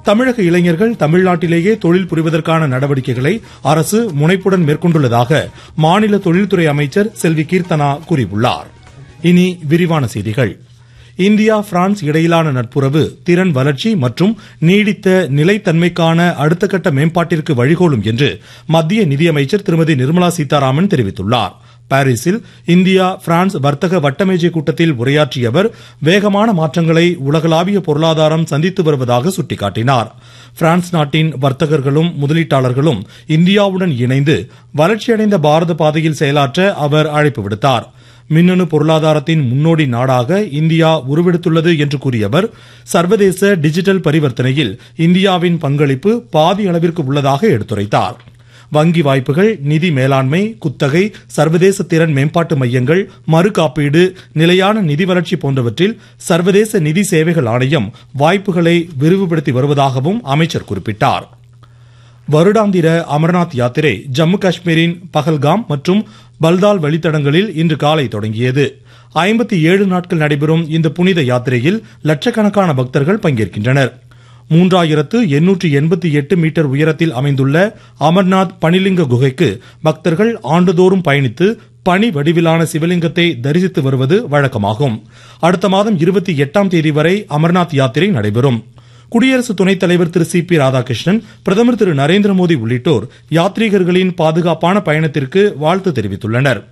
தமிழக இளைஞர்கள் தமிழ்நாட்டிலேயே தொழில் புரிவதற்கான நடவடிக்கைகளை அரசு முனைப்புடன் மேற்கொண்டுள்ளதாக மாநில தொழில்துறை அமைச்சர் செல்வி கீர்த்தனா கூறியுள்ளார். இனி விரிவான செய்திகள். இந்தியா பிரான்ஸ் இடையிலான நட்புறவு திறன் வளர்ச்சி மற்றும் நீடித்த நிலைத்தன்மைக்கான அடுத்த கட்ட மேம்பாட்டிற்கு வழிகோலும் என்று மத்திய நிதியமைச்சர் திருமதி நிர்மலா சீதாராமன் தெரிவித்துள்ளார். பாரிஸில் இந்தியா பிரான்ஸ் வர்த்தக வட்டமேஜை கூட்டத்தில் உரையாற்றிய அவர் வேகமான மாற்றங்களை உலகளாவிய பொருளாதாரம் சந்தித்து வருவதாக சுட்டிக்காட்டினார். பிரான்ஸ் நாட்டின் வர்த்தகர்களும் முதலீட்டாளர்களும் இந்தியாவுடன் இணைந்து வளர்ச்சியடைந்த பாரத பாதையில் செயலாற்ற அவர் அழைப்பு விடுத்தார். மின்னணு பொருளாதாரத்தின் முன்னோடி நாடாக இந்தியா உருவெடுத்துள்ளது என்று கூறிய அவர் சர்வதேச டிஜிட்டல் பரிவர்த்தனையில் இந்தியாவின் பங்களிப்பு பாதி அளவிற்கு உள்ளதாக எடுத்துரைத்தார். வங்கி வாய்ப்புகள், நிதி மேலாண்மை, குத்தகை, சர்வதேச திறன் மேம்பாட்டு மையங்கள், மறுகாப்பீடு, நிலையான நிதி வளர்ச்சி போன்றவற்றில் சர்வதேச நிதி சேவைகள் ஆணையம் வாய்ப்புகளை விரிவுபடுத்தி வருவதாகவும் அமைச்சர் குறிப்பிட்டார். வருடாந்திர அமர்நாத் யாத்திரை ஜம்மு காஷ்மீரின் பஹல்காம் மற்றும் பல்தால் வழித்தடங்களில் இன்று காலை தொடங்கியது. 57 நாட்கள் நடைபெறும் இந்த புனித யாத்திரையில் லட்சக்கணக்கான பக்தர்கள் பங்கேற்கின்றனர். 3888 மீட்டர் உயரத்தில் அமைந்துள்ள அமர்நாத் பனிலிங்க குகைக்கு பக்தர்கள் ஆண்டுதோறும் பயணித்து பனி வடிவிலான சிவலிங்கத்தை தரிசித்து வருவது வழக்கமாகும். அடுத்த மாதம் 28ஆம் தேதி வரை அமர்நாத் யாத்திரை நடைபெறும். குடியரசு துணைத் தலைவர் திரு சி.பி. ராதாகிருஷ்ணன், பிரதமர் திரு நரேந்திர மோடி உள்ளிட்டோர் யாத்ரீகர்களின் பாதுகாப்பான பயணத்திற்கு வாழ்த்து தெரிவித்துள்ளனர்.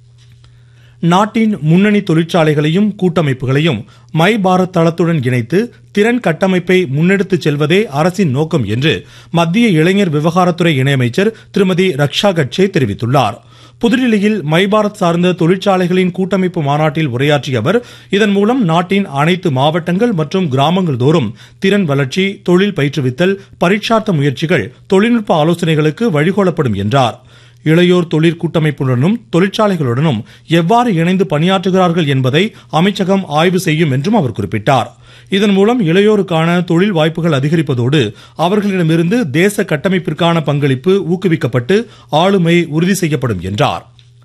நாட்டின் முன்னணி தொழிற்சாலைகளையும் கூட்டமைப்புகளையும் மை பாரத் தளத்துடன் இணைத்து திறன் கட்டமைப்பை முன்னெடுத்துச் செல்வதே அரசின் நோக்கம் என்று மத்திய இளைஞர் விவகாரத்துறை இணையமைச்சர் திருமதி ரக்ஷா கட்சே தெரிவித்துள்ளார். புதுடில்லியில் மை பாரத் சார்ந்த தொழிற்சாலைகளின் கூட்டமைப்பு மாநாட்டில் உரையாற்றிய அவர் இதன் மூலம் நாட்டின் அனைத்து மாவட்டங்கள் மற்றும் கிராமங்கள் தோறும் திறன் வளர்ச்சி, தொழில் பயிற்றுவித்தல், பரீட்சார்த்த முயற்சிகள், தொழில்நுட்ப ஆலோசனைகளுக்கு வழிகோலப்படும் என்றார். இளையோர் தொழிற்கூட்டமைப்புடனும் தொழிற்சாலைகளுடனும் எவ்வாறு இணைந்து பணியாற்றுகிறார்கள் என்பதை அமைச்சகம் ஆய்வு செய்யும் என்றும் அவர் குறிப்பிட்டார். இதன் மூலம் இளையோருக்கான தொழில் வாய்ப்புகள் அதிகரிப்பதோடு அவர்களிடமிருந்து தேச கட்டமைப்பிற்கான பங்களிப்பு ஊக்குவிக்கப்பட்டு ஆளுமை உறுதி செய்யப்படும் என்றார்.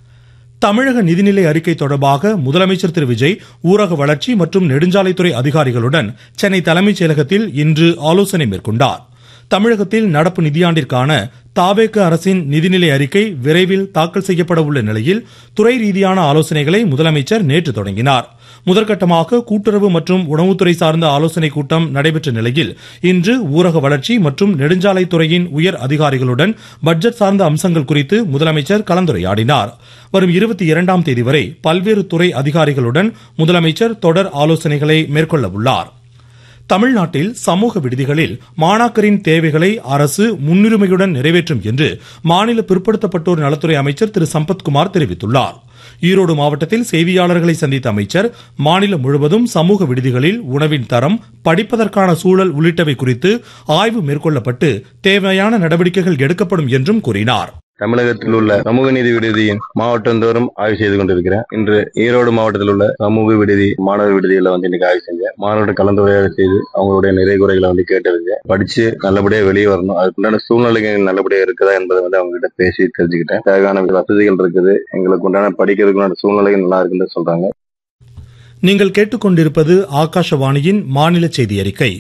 தமிழக நிதிநிலை அறிக்கை தொடர்பாக முதலமைச்சர் திரு விஜய் ஊரக வளர்ச்சி மற்றும் நெடுஞ்சாலைத்துறை அதிகாரிகளுடன் சென்னை தலைமைச் செயலகத்தில் இன்று ஆலோசனை மேற்கொண்டார். தமிழகத்தில் நடப்பு நிதியாண்டிற்கான தாவேக அரசின் நிதிநிலை அறிக்கை விரைவில் தாக்கல் செய்யப்பட உள்ள நிலையில் துறை ரீதியான ஆலோசனைகளை முதலமைச்சர் நேற்று தொடங்கினார். முதற்கட்டமாக கூட்டுறவு மற்றும் உணவுத்துறை சார்ந்த ஆலோசனைக் கூட்டம் நடைபெற்ற நிலையில் இன்று ஊரக வளர்ச்சி மற்றும் நெடுஞ்சாலைத்துறையின் உயர் அதிகாரிகளுடன் பட்ஜெட் சார்ந்த அம்சங்கள் குறித்து முதலமைச்சர் கலந்துரையாடினார். வரும் 22ஆம் தேதி வரை பல்வேறு துறை அதிகாரிகளுடன் முதலமைச்சர் தொடர் ஆலோசனைகளை மேற்கொள்ள உள்ளார். தமிழ்நாட்டில் சமூக விடுதிகளில் மாணாக்கரின் தேவைகளை அரசு முன்னுரிமையுடன் நிறைவேற்றும் என்று மாநில பிற்படுத்தப்பட்டோர் நலத்துறை அமைச்சர் திரு சம்பத்குமார் தெரிவித்துள்ளார். ஈரோடு மாவட்டத்தில் செய்தியாளர்களை சந்தித்த அமைச்சர் மாநிலம் முழுவதும் சமூக விடுதிகளில் உணவின் தரம், படிப்பதற்கான சூழல் உள்ளிட்டவை குறித்து ஆய்வு மேற்கொள்ளப்பட்டு தேவையான நடவடிக்கைகள் எடுக்கப்படும் என்றும் கூறினார். தமிழகத்தில் உள்ள சமூக நீதி விடுதியின் மாவட்டந்தோறும் ஆய்வு செய்து கொண்டிருக்கிறேன். இன்று ஈரோடு மாவட்டத்தில் உள்ள சமூக விடுதி மாணவர் விடுதிகளை இன்னைக்கு ஆய்வு செஞ்சேன். மாணவர்கள் கலந்துரையாடல் செய்து அவங்களுடைய நிறை குறைகளை கேட்டறிஞ்சேன். படிச்சு நல்லபடியா வெளியே வரணும், அதுக்குண்டான சூழ்நிலைகள் நல்லபடியா இருக்குதா என்பதை அவங்க கிட்ட பேசி தெரிஞ்சுக்கிட்டேன். தேவையான வசதிகள் இருக்குது, எங்களுக்கு உண்டான படிக்கிறதுக்குண்டான சூழ்நிலைகள் நல்லா இருக்குன்னு சொல்றாங்க. நீங்கள் கேட்டுக்கொண்டிருப்பது ஆகாஷவாணியின் மாநில செய்தி அறிக்கை.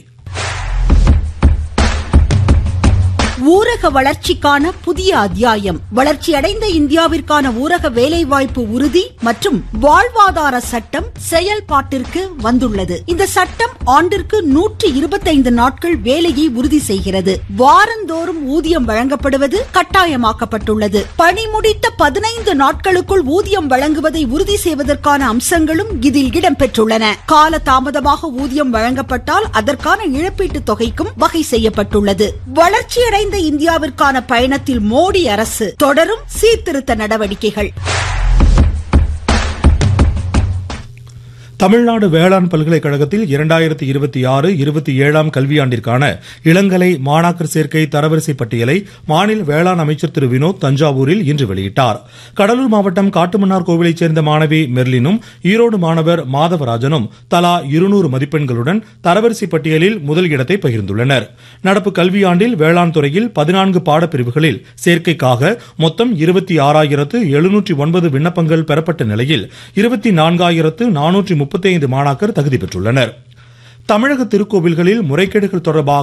ஊரக வளர்ச்சிக்கான புதிய அத்தியாயம். வளர்ச்சியடைந்த இந்தியாவிற்கான ஊரக வேலைவாய்ப்பு உறுதி மற்றும் வாழ்வாதார சட்டம் செயல்பாட்டிற்கு வந்துள்ளது. இந்த சட்டம் ஆண்டிற்கு 125 நாட்கள் வேலையை உறுதி செய்கிறது. வாரந்தோறும் ஊதியம் வழங்கப்படுவது கட்டாயமாக்கப்பட்டுள்ளது. பணி முடித்த 15 நாட்களுக்குள் ஊதியம் வழங்குவதை உறுதி செய்வதற்கான அம்சங்களும் இதில் இடம்பெற்றுள்ளன. கால தாமதமாக ஊதியம் வழங்கப்பட்டால் அதற்கான இழப்பீட்டுத் தொகைக்கும் வகை செய்யப்பட்டுள்ளது. வளர்ச்சியடைந்த இந்தியாவிற்கான பயணத்தில் மோடி அரசு தொடரும் சீர்திருத்த நடவடிக்கைகள். தமிழ்நாடு வேளாண் பல்கலைக்கழகத்தில் 2026-27 கல்வியாண்டிற்கான இளங்கலை மாணாக்கர் சேர்க்கை தரவரிசை பட்டியலை மாநில வேளாண் அமைச்சர் திரு வினோத் தஞ்சாவூரில் இன்று வெளியிட்டார். கடலூர் மாவட்டம் காட்டுமன்னார் கோவிலைச் சேர்ந்த மாணவி மெர்லினும் ஈரோடு மாணவர் மாதவராஜனும் தலா 200 மதிப்பெண்களுடன் தரவரிசை பட்டியலில் முதல் இடத்தை பகிர்ந்துள்ளனர். நடப்பு கல்வியாண்டில் வேளாண் துறையில் 14 பாடப்பிரிவுகளில் சேர்க்கைக்காக மொத்தம் 26,709 விண்ணப்பங்கள் பெறப்பட்ட நிலையில் 24,435 மாணாக்கர் தகுதி பெற்றுள்ளனர். தமிழக திருக்கோவில்களில் முறைகேடுகள் தொடர்பாக